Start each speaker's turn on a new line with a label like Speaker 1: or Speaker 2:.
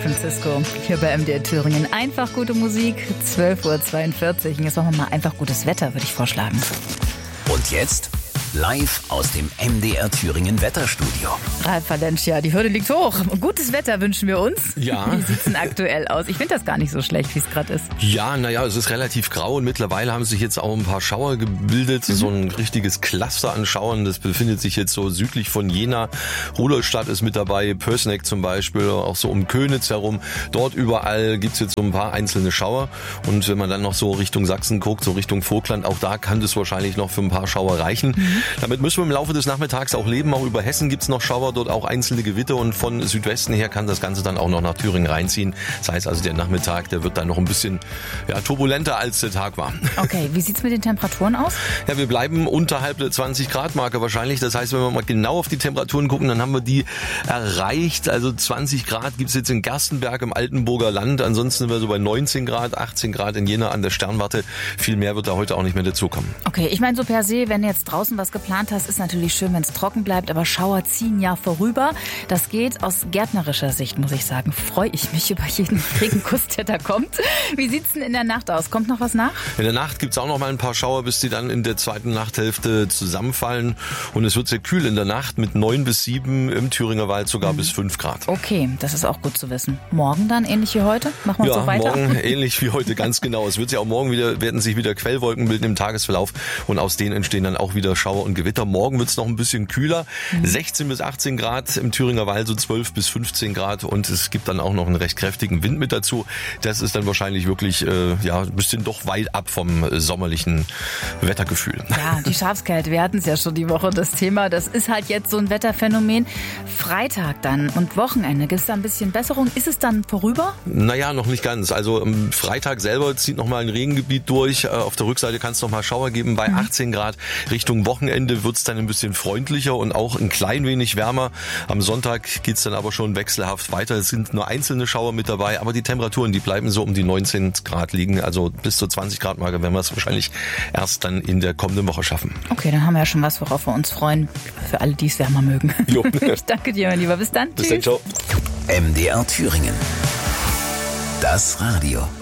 Speaker 1: Francisco hier bei MDR Thüringen. Einfach gute Musik, 12:42 Uhr. Und jetzt machen wir mal einfach gutes Wetter, würde ich vorschlagen.
Speaker 2: Und jetzt live aus dem MDR Thüringen Wetterstudio.
Speaker 1: Ralf Valencia, die Hürde liegt hoch. Gutes Wetter wünschen wir uns.
Speaker 3: Ja.
Speaker 1: Wie sieht es denn aktuell aus? Ich finde das gar nicht so schlecht, wie es gerade ist.
Speaker 3: Ja, es ist relativ grau und mittlerweile haben sich jetzt auch ein paar Schauer gebildet. So ein richtiges Cluster an Schauern. Das befindet sich jetzt so südlich von Jena. Rudolstadt ist mit dabei, Pößneck zum Beispiel, auch so um Könitz herum. Dort überall gibt's jetzt so ein paar einzelne Schauer. Und wenn man dann noch so Richtung Sachsen guckt, so Richtung Vogtland, auch da kann das wahrscheinlich noch für ein paar Schauer reichen. Damit müssen wir im Laufe des Nachmittags auch leben. Auch über Hessen gibt's noch Schauer, dort auch einzelne Gewitter und von Südwesten her kann das Ganze dann auch noch nach Thüringen reinziehen. Das heißt also, der Nachmittag, der wird dann noch ein bisschen turbulenter als der Tag war.
Speaker 1: Okay, wie sieht's mit den Temperaturen aus?
Speaker 3: Ja, wir bleiben unterhalb der 20-Grad-Marke wahrscheinlich. Das heißt, wenn wir mal genau auf die Temperaturen gucken, dann haben wir die erreicht. Also 20 Grad gibt's jetzt in Gerstenberg im Altenburger Land. Ansonsten sind wir so bei 19 Grad, 18 Grad in Jena an der Sternwarte. Viel mehr wird da heute auch nicht mehr dazukommen.
Speaker 1: Okay, ich meine so per se, wenn jetzt draußen was geplant hast, ist natürlich schön, wenn es trocken bleibt, aber Schauer ziehen ja vorüber. Das geht aus gärtnerischer Sicht, muss ich sagen. Freue ich mich über jeden Regenkuss, der da kommt. Wie sieht's denn in der Nacht aus? Kommt noch was nach?
Speaker 3: In der Nacht gibt's auch noch mal ein paar Schauer, bis die dann in der zweiten Nachthälfte zusammenfallen. Und es wird sehr kühl in der Nacht mit 9 bis 7, im Thüringer Wald sogar bis 5 Grad.
Speaker 1: Okay, das ist auch gut zu wissen. Morgen dann ähnlich wie heute? Machen wir so weiter?
Speaker 3: Morgen ähnlich wie heute, ganz genau. Es wird ja auch morgen werden sich wieder Quellwolken bilden im Tagesverlauf und aus denen entstehen dann auch wieder Schauer und Gewitter. Morgen wird's noch ein bisschen kühler, 16 bis 18 Grad im Thüringer Wald, so 12 bis 15 Grad und es gibt dann auch noch einen recht kräftigen Wind mit dazu. Das ist dann wahrscheinlich wirklich ein bisschen doch weit ab vom sommerlichen Wettergefühl.
Speaker 1: Ja, die Schafskälte, wir hatten es ja schon die Woche, das Thema, das ist halt jetzt so ein Wetterphänomen. Freitag dann und Wochenende, gibt es da ein bisschen Besserung? Ist es dann vorüber?
Speaker 3: Naja, noch nicht ganz. Also am Freitag selber zieht nochmal ein Regengebiet durch. Auf der Rückseite kann es nochmal Schauer geben bei 18 Grad. Richtung Wochenende wird es dann ein bisschen freundlicher und auch ein klein wenig wärmer. Am Sonntag geht's dann aber schon wechselhaft weiter. Es sind nur einzelne Schauer mit dabei, aber die Temperaturen, die bleiben so um die 19 Grad liegen. Also bis zur 20 Grad Marke werden wir es wahrscheinlich erst dann in der kommenden Woche schaffen.
Speaker 1: Okay, dann haben wir ja schon was, worauf wir uns freuen. Für alle, die es wärmer mögen.
Speaker 3: Jo.
Speaker 1: Ich danke dir, mein Lieber. Bis dann.
Speaker 3: Bis dann, ciao.
Speaker 2: MDR Thüringen. Das Radio.